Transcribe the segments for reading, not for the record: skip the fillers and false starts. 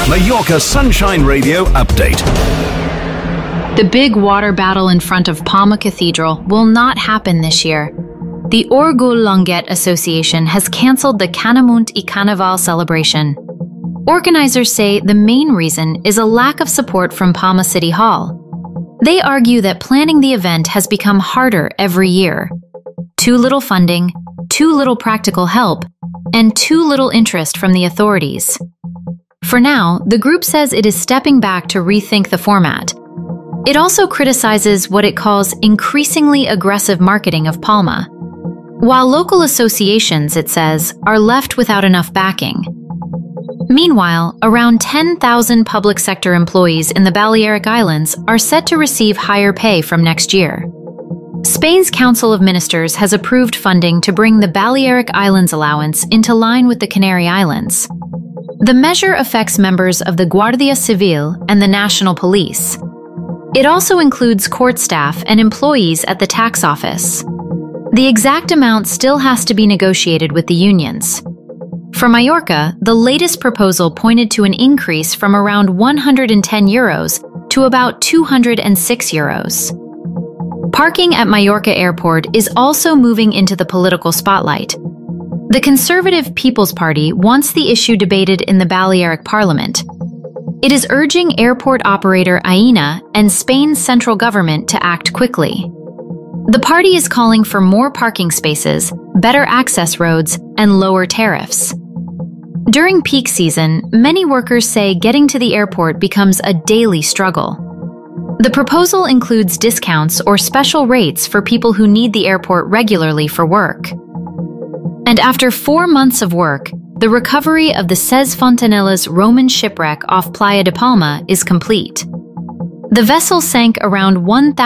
Mallorca Sunshine Radio update. The big water battle in front of Palma Cathedral will not happen this year. The Orgul Longet Association has cancelled the Canamunt y Carnaval celebration. Organizers say the main reason is a lack of support from Palma City Hall. They argue that planning the event has become harder every year. Too little funding, too little practical help, and too little interest from the authorities. For now, the group says it is stepping back to rethink the format. It also criticizes what it calls increasingly aggressive marketing of Palma. While local associations, it says, are left without enough backing. Meanwhile, around 10,000 public sector employees in the Balearic Islands are set to receive higher pay from next year. Spain's Council of Ministers has approved funding to bring the Balearic Islands allowance into line with the Canary Islands. The measure affects members of the Guardia Civil and the National Police. It also includes court staff and employees at the tax office. The exact amount still has to be negotiated with the unions. For Mallorca, the latest proposal pointed to an increase from around €110 to about €206. Parking at Mallorca Airport is also moving into the political spotlight. The Conservative People's Party wants the issue debated in the Balearic Parliament. It is urging airport operator Aena and Spain's central government to act quickly. The party is calling for more parking spaces, better access roads, and lower tariffs. During peak season, many workers say getting to the airport becomes a daily struggle. The proposal includes discounts or special rates for people who need the airport regularly for work. And after 4 months of work, the recovery of the Ses Fontanella's Roman shipwreck off Playa de Palma is complete. The vessel sank around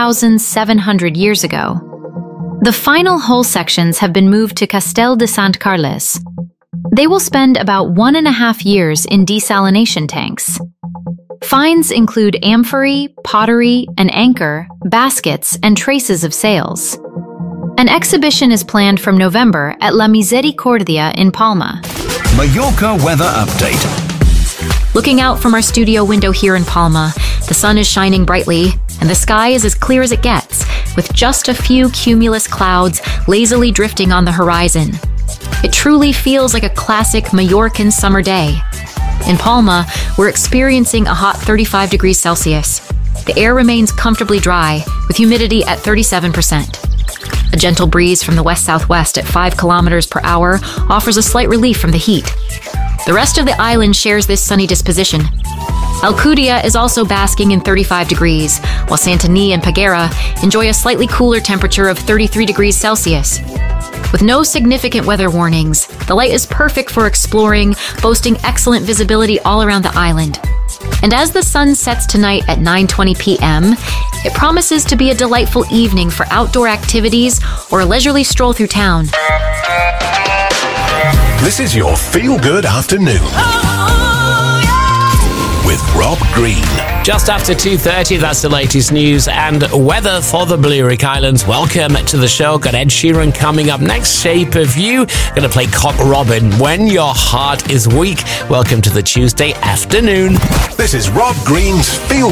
1,700 years ago. The final hull sections have been moved to Castel de Sant Carles. They will spend about 1.5 years in desalination tanks. Finds include amphory, pottery, an anchor, baskets, and traces of sails. An exhibition is planned from November at La Misericordia in Palma. Mallorca weather update. Looking out from our studio window here in Palma, the sun is shining brightly, and the sky is as clear as it gets, with just a few cumulus clouds lazily drifting on the horizon. It truly feels like a classic Mallorcan summer day. In Palma, we're experiencing a hot 35 degrees Celsius. The air remains comfortably dry, with humidity at 37%. A gentle breeze from the west-southwest at 5 kilometers per hour offers a slight relief from the heat. The rest of the island shares this sunny disposition. Alcudia is also basking in 35 degrees, while Santany and Peguera enjoy a slightly cooler temperature of 33 degrees Celsius. With no significant weather warnings, the light is perfect for exploring, boasting excellent visibility all around the island. And as the sun sets tonight at 9:20 p.m., it promises to be a delightful evening for outdoor activities or a leisurely stroll through town. This is your feel-good afternoon. With Rob Green. Just after 2:30, that's the latest news and weather for the Balearic Islands. Welcome to the show. Got Ed Sheeran coming up next. Shape of You. Going to play Cock Robin, When Your Heart is Weak. Welcome to the Tuesday afternoon. This is Rob Green's Feel